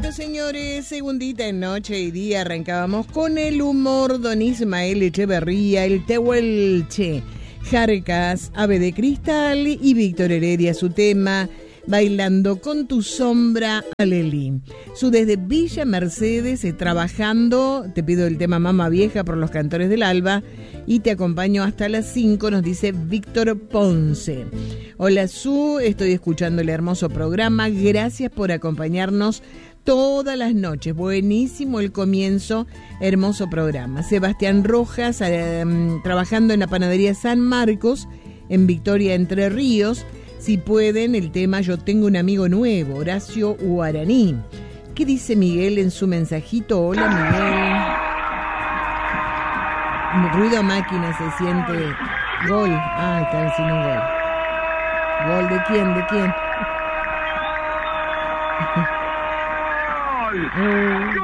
Bueno, señores, segundita en Noche y Día arrancábamos con el humor. Don Ismael Echeverría, el Tehuelche, Jarcas, Ave de Cristal y Víctor Heredia, su tema Bailando con tu sombra, Alelí. Su desde Villa Mercedes, trabajando, te pido el tema Mama Vieja por los Cantores del Alba y te acompaño hasta las 5, nos dice Víctor Ponce. Hola Su, estoy escuchando el hermoso programa, gracias por acompañarnos todas las noches, buenísimo el comienzo, hermoso programa. Sebastián Rojas, trabajando en la panadería San Marcos, en Victoria, Entre Ríos. Si pueden, el tema Yo tengo un amigo nuevo, Horacio Guaraní. ¿Qué dice Miguel en su mensajito? Hola, Miguel. Ruido máquina se siente. Gol. Ah, está haciendo un gol. ¿Gol de quién? ¿De quién? ¡Gol!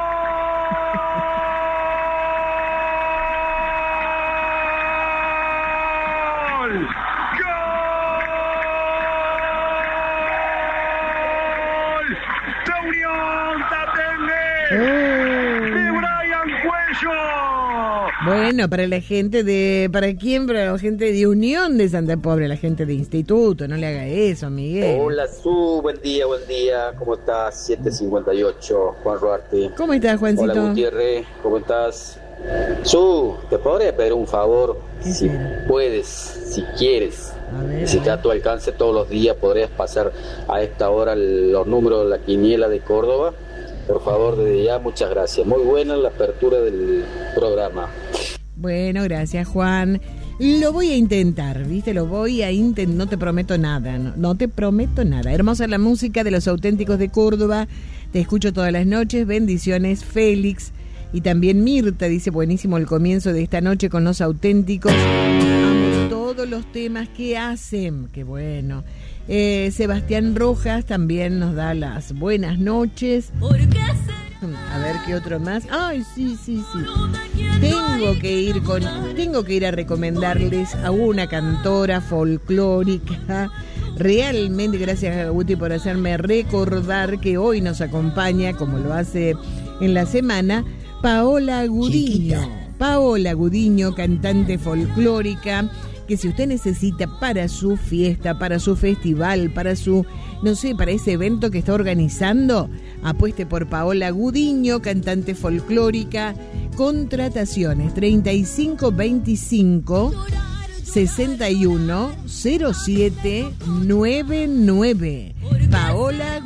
Bueno, para la gente de... ¿Para quién? Para la gente de Unión de Santa Pobre, la gente de Instituto. No le haga eso, Miguel. Hola, Su. Buen día. ¿Cómo estás? 7:58. Juan Ruarte. ¿Cómo estás, Juancito? Hola, Gutiérrez. ¿Cómo estás? Su, ¿te podría pedir un favor? Si puedes, si quieres. Si está a tu alcance todos los días, podrías pasar a esta hora los números de la quiniela de Córdoba. Por favor, desde ya, muchas gracias. Muy buena la apertura del programa. Bueno, gracias, Juan. Lo voy a intentar, ¿viste? Lo voy a intentar. No te prometo nada, no te prometo nada. Hermosa la música de los Auténticos de Córdoba. Te escucho todas las noches. Bendiciones, Félix. Y también Mirta dice, buenísimo el comienzo de esta noche con los Auténticos. Amo todos los temas que hacen. Qué bueno. Sebastián Rojas también nos da las buenas noches. A ver qué otro más. Ay, sí. Tengo que ir a recomendarles a una cantora folclórica. Realmente, gracias a Guti por hacerme recordar que hoy nos acompaña, como lo hace en la semana, Paola Gudiño. Paola Gudiño, cantante folclórica, que si usted necesita para su fiesta, para su festival, para su, no sé, para ese evento que está organizando, apueste por Paola Gudiño, cantante folclórica. Contrataciones 3525 61 07 99. Paola